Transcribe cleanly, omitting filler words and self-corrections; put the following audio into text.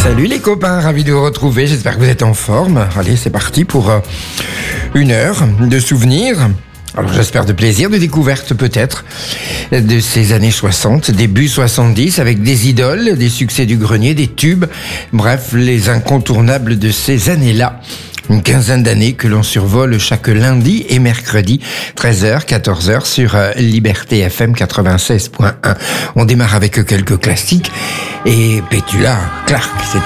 Salut les copains, ravi de vous retrouver, j'espère que vous êtes en forme. Allez, c'est parti pour une heure de souvenirs. Alors j'espère de plaisir, de découverte peut-être, de ces années 60, début 70, avec des idoles, des succès du grenier, des tubes, bref, les incontournables de ces années-là. Une quinzaine d'années que l'on survole chaque lundi et mercredi, 13h, 14h sur Liberté FM 96.1. On démarre avec quelques classiques et Petula Clark, c'est